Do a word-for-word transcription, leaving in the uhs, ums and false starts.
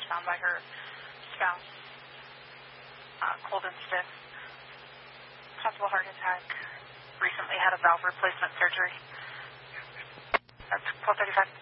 found by her spouse. Uh, cold and stiff. Possible heart attack. Recently had a valve replacement surgery. That's twelve thirty-five.